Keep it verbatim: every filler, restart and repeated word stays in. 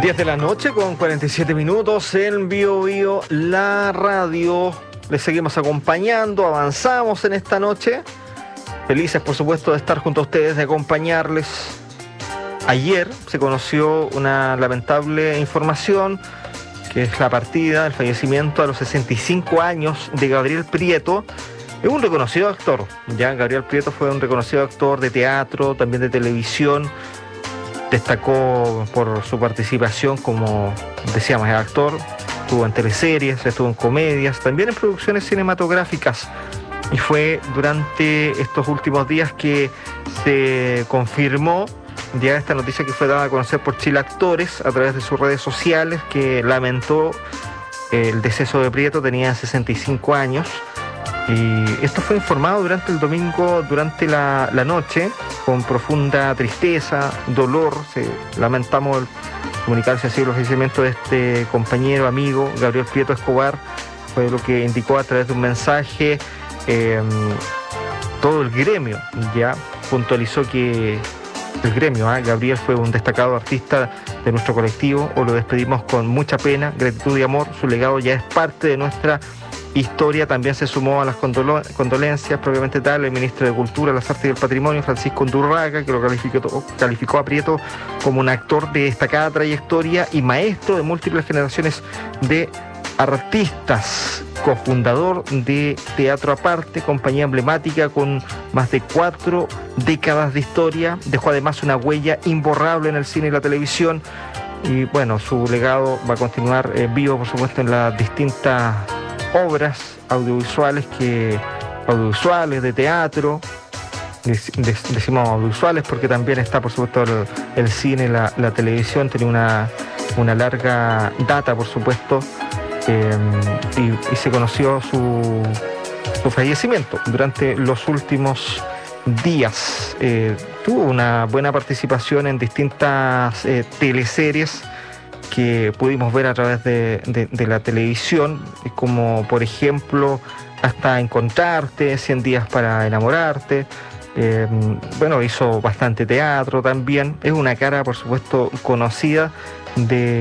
diez de la noche con cuarenta y siete minutos en Bio Bio, la radio. Les seguimos acompañando, avanzamos en esta noche. Felices, por supuesto, de estar junto a ustedes, de acompañarles. Ayer se conoció una lamentable información, que es la partida, el fallecimiento a los sesenta y cinco años de Gabriel Prieto. Es un reconocido actor, ya Gabriel Prieto fue un reconocido actor de teatro, también de televisión. Destacó por su participación como, decíamos, el actor. Estuvo en teleseries, estuvo en comedias, también en producciones cinematográficas. Y fue durante estos últimos días que se confirmó ya esta noticia que fue dada a conocer por Chile Actores a través de sus redes sociales, que lamentó el deceso de Prieto. Tenía sesenta y cinco años. Y esto fue informado durante el domingo, durante la, la noche, con profunda tristeza, dolor. Se, lamentamos el comunicarse así el fallecimiento de este compañero, amigo, Gabriel Prieto Escobar. Fue lo que indicó a través de un mensaje eh, todo el gremio. Ya puntualizó que el gremio, ¿eh? Gabriel fue un destacado artista de nuestro colectivo. O lo despedimos con mucha pena, gratitud y amor. Su legado ya es parte de nuestra historia. También se sumó a las condolo- condolencias propiamente tal el ministro de Cultura, las Artes y el Patrimonio, Francisco Undurraga, que lo calificó, calificó a Prieto como un actor de destacada trayectoria y maestro de múltiples generaciones de artistas, cofundador de Teatro Aparte, compañía emblemática con más de cuatro décadas de historia. Dejó además una huella imborrable en el cine y la televisión. Y bueno, su legado va a continuar eh, vivo, por supuesto, en las distintas obras audiovisuales que audiovisuales de teatro. Decimos audiovisuales porque también está, por supuesto, el, el cine, la, la televisión. Tiene una, una larga data, por supuesto, eh, y, y se conoció su, su fallecimiento durante los últimos días. Eh, tuvo una buena participación en distintas eh, teleseries que pudimos ver a través de, de, de la televisión, como por ejemplo Hasta Encontrarte, cien días para enamorarte. Eh, bueno, hizo bastante teatro también. Es una cara, por supuesto, conocida de